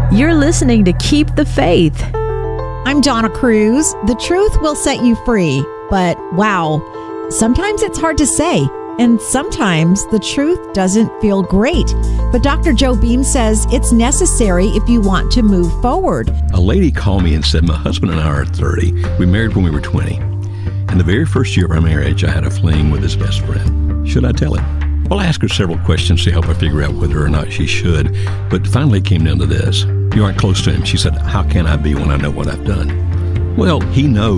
You're listening to Keep the Faith. I'm Donna Cruz. The truth will set you free. But wow, sometimes it's hard to say. And sometimes the truth doesn't feel great. But Dr. Joe Beam says it's necessary if you want to move forward. A lady called me and said, my husband and I are 30. We married when we were 20. And the very first year of our marriage, I had a fling with his best friend. Should I tell him? Well, I asked her several questions to help her figure out whether or not she should. But finally it came down to this. You aren't close to him. She said, how can I be when I know what I've done? Well, he knows